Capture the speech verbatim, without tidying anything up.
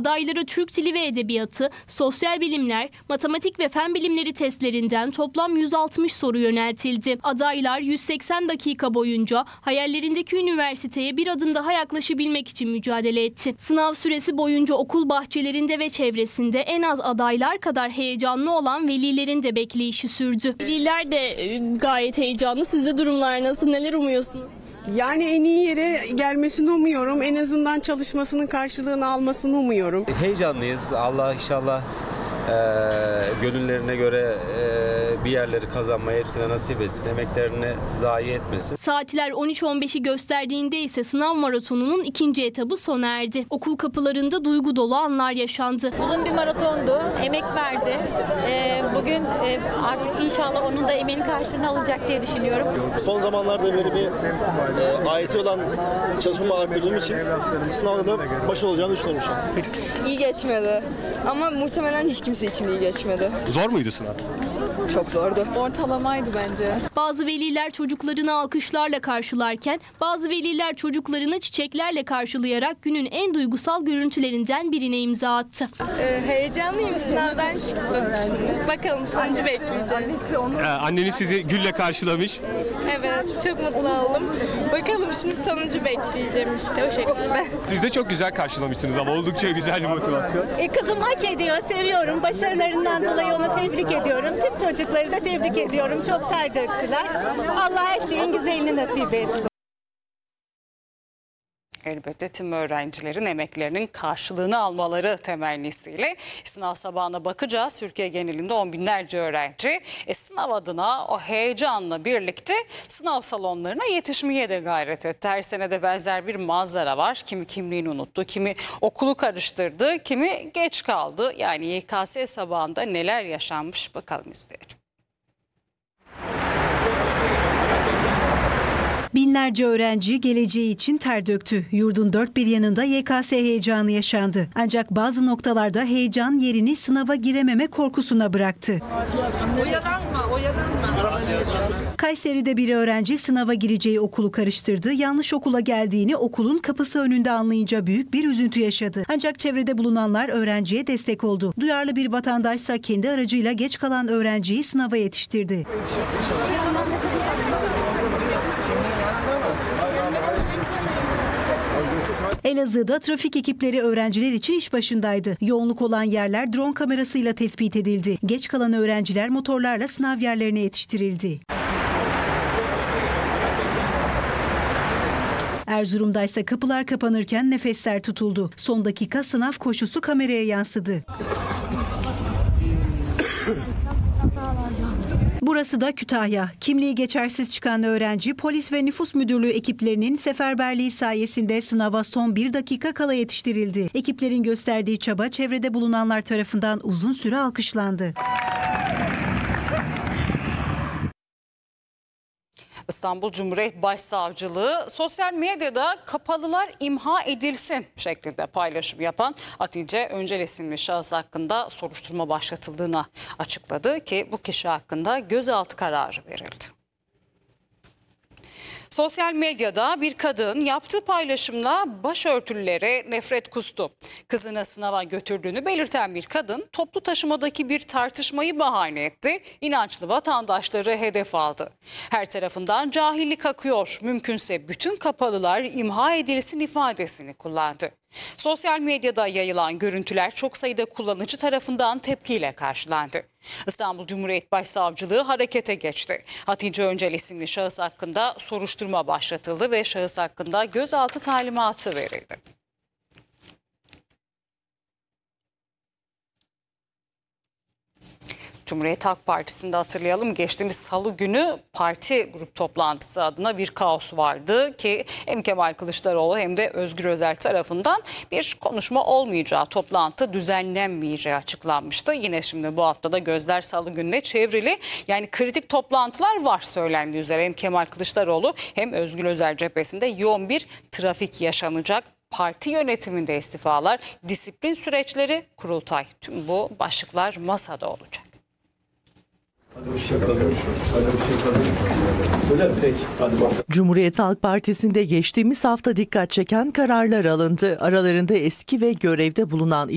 adaylara Türk Dili ve Edebiyatı, sosyal bilimler, matematik ve fen bilimleri testlerinden toplam yüz altmış soru yöneltildi. Adaylar yüz seksen dakika boyunca hayallerindeki üniversiteye bir adım daha yaklaşabilmek için mücadele etti. Sınav süresi boyunca okul bahçelerinde ve çevresinde en az adaylar kadar heyecanlı olan velilerin de bekleyişi sürdü. Veliler de gayet heyecanlı. Sizde durumlar nasıl? Neler umuyorsunuz? Yani en iyi yere gelmesini umuyorum. En azından çalışmasının karşılığını almasını umuyorum. Heyecanlıyız. Allah inşallah e, gönüllerine göre e, bir yerleri kazanmayı hepsine nasip etsin. Emeklerini zayi etmesin. Saatler on üç on beşi gösterdiğinde ise sınav maratonunun ikinci etabı sona erdi. Okul kapılarında duygu dolu anlar yaşandı. Uzun bir maratondu. Emek verdi. Ee, bugün e, artık inşallah onun da emeğinin karşılığını alacak diye düşünüyorum. Son zamanlarda böyle bir e, A Y T olan çalışmamı arttırdığım için sınavda da başarılı olacağını düşünüyorum şu an. İyi geçmedi ama muhtemelen hiç kimse için iyi geçmedi. Zor muydu sınav? Çok zordu. Ortalamaydı bence. Bazı veliler çocuklarını alkışlarla karşılarken bazı veliler çocuklarını çiçeklerle karşılayarak günün en duygusal görüntülerinden birine imza attı. Ee, heyecanlıyım, sınavdan çıktım. Bakalım sonucu bekleyeceğiz. Ee, anneniz sizi gülle karşılamış. Evet, çok mutlu oldum. Bakalım şimdi sonucu bekleyeceğim işte o şekilde. Siz de çok güzel karşılamışsınız ama oldukça güzel bir motivasyon. E, kızım hak ediyor, seviyorum. Başarılarından dolayı onu tebrik ediyorum. Tüm çocukları da tebrik ediyorum. Çok ter döktüler. Allah her şeyin güzelini nasip etsin. Elbette tüm öğrencilerin emeklerinin karşılığını almaları temennisiyle sınav sabahına bakacağız. Türkiye genelinde on binlerce öğrenci e, sınav adına o heyecanla birlikte sınav salonlarına yetişmeye de gayret etti. Her sene de benzer bir manzara var. Kimi kimliğini unuttu, kimi okulu karıştırdı, kimi geç kaldı. Yani Y K S sabahında neler yaşanmış bakalım izleyelim. Binlerce öğrenci geleceği için ter döktü. Yurdun dört bir yanında Y K S heyecanı yaşandı. Ancak bazı noktalarda heyecan yerini sınava girememe korkusuna bıraktı. Oyalanma, oyalanma. Kayseri'de bir öğrenci sınava gireceği okulu karıştırdı. Yanlış okula geldiğini okulun kapısı önünde anlayınca büyük bir üzüntü yaşadı. Ancak çevrede bulunanlar öğrenciye destek oldu. Duyarlı bir vatandaşsa kendi aracıyla geç kalan öğrenciyi sınava yetiştirdi. Elazığ'da trafik ekipleri öğrenciler için iş başındaydı. Yoğunluk olan yerler drone kamerasıyla tespit edildi. Geç kalan öğrenciler motorlarla sınav yerlerine yetiştirildi. Erzurum'da ise kapılar kapanırken nefesler tutuldu. Son dakika sınav koşusu kameraya yansıdı. Burası da Kütahya. Kimliği geçersiz çıkan öğrenci polis ve nüfus müdürlüğü ekiplerinin seferberliği sayesinde sınava son bir dakika kala yetiştirildi. Ekiplerin gösterdiği çaba çevrede bulunanlar tarafından uzun süre alkışlandı. İstanbul Cumhuriyet Başsavcılığı sosyal medyada kapalılar imha edilsin şeklinde paylaşım yapan Hatice Öncel isimli şahıs hakkında soruşturma başlatıldığını açıkladı ki bu kişi hakkında gözaltı kararı verildi. Sosyal medyada bir kadın yaptığı paylaşımla başörtülülere nefret kustu. Kızını sınava götürdüğünü belirten bir kadın toplu taşımadaki bir tartışmayı bahane etti. İnançlı vatandaşları hedef aldı. Her tarafından cahillik akıyor. Mümkünse bütün kapalılar imha edilsin ifadesini kullandı. Sosyal medyada yayılan görüntüler çok sayıda kullanıcı tarafından tepkiyle karşılandı. İstanbul Cumhuriyet Başsavcılığı harekete geçti. Hatice Öncel isimli şahıs hakkında soruşturma başlatıldı ve şahıs hakkında gözaltı talimatı verildi. Cumhuriyet Halk Partisi'nde hatırlayalım geçtiğimiz salı günü parti grup toplantısı adına bir kaos vardı ki hem Kemal Kılıçdaroğlu hem de Özgür Özel tarafından bir konuşma olmayacağı, toplantı düzenlenmeyeceği açıklanmıştı. Yine şimdi bu haftada gözler salı gününe çevrili, yani kritik toplantılar var söylendiği üzere hem Kemal Kılıçdaroğlu hem Özgür Özel cephesinde yoğun bir trafik yaşanacak. Parti yönetiminde istifalar, disiplin süreçleri, kurultay, tüm bu başlıklar masada olacak. Cumhuriyet Halk Partisi'nde geçtiğimiz hafta dikkat çeken kararlar alındı. Aralarında eski ve görevde bulunan